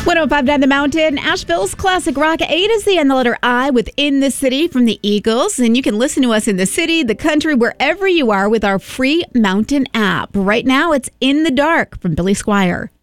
105.9 The Mountain, Asheville's classic rock, A to Z and the letter I with In the City from the Eagles. And you can listen to us in the city, the country, wherever you are with our free Mountain app. Right now, it's In the Dark from Billy Squier.